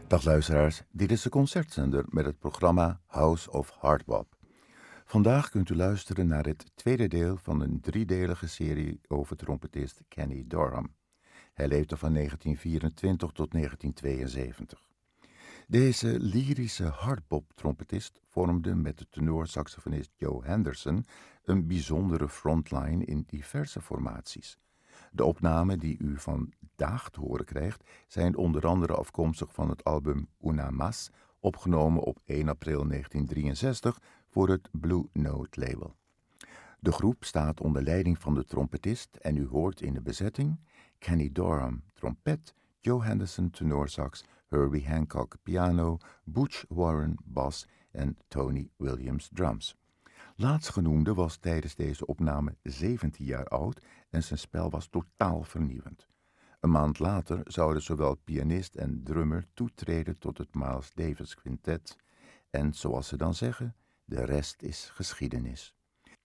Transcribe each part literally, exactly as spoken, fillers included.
Dag luisteraars, dit is de concertzender met het programma House of Hardbop. Vandaag kunt u luisteren naar het tweede deel van een driedelige serie over trompetist Kenny Dorham. Hij leefde van negentien vierentwintig tot negentien tweeënzeventig. Deze lyrische hardbop-trompetist vormde met de tenorsaxofonist Joe Henderson een bijzondere frontline in diverse formaties. De opnamen die u vandaag te horen krijgt zijn onder andere afkomstig van het album Una Mas, opgenomen op één april negentien drieënzestig voor het Blue Note label. De groep staat onder leiding van de trompetist en u hoort in de bezetting Kenny Dorham trompet, Joe Henderson tenorsax, Herbie Hancock piano, Butch Warren bas en Tony Williams drums. Laatstgenoemde was tijdens deze opname zeventien jaar oud en zijn spel was totaal vernieuwend. Een maand later zouden zowel pianist en drummer toetreden tot het Miles Davis Quintet en, zoals ze dan zeggen, de rest is geschiedenis.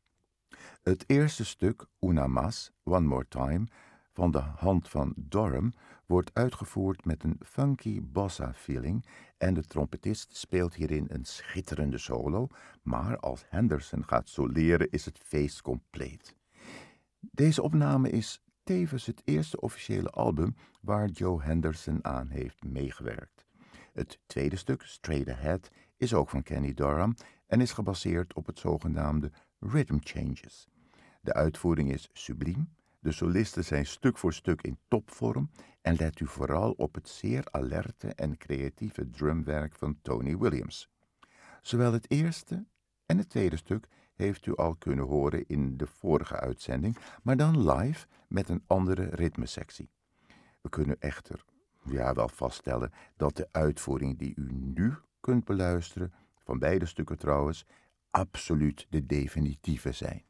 Het eerste stuk, Una Mas, One More Time, van de hand van Dorham, wordt uitgevoerd met een funky bossa-feeling en de trompetist speelt hierin een schitterende solo, maar als Henderson gaat soleren is het feest compleet. Deze opname is tevens het eerste officiële album waar Joe Henderson aan heeft meegewerkt. Het tweede stuk, Straight Ahead, is ook van Kenny Dorham en is gebaseerd op het zogenaamde Rhythm Changes. De uitvoering is subliem, de solisten zijn stuk voor stuk in topvorm en let u vooral op het zeer alerte en creatieve drumwerk van Tony Williams. Zowel het eerste en het tweede stuk heeft u al kunnen horen in de vorige uitzending, maar dan live met een andere ritmesectie. We kunnen echter ja, wel vaststellen dat de uitvoering die u nu kunt beluisteren, van beide stukken trouwens, absoluut de definitieve zijn.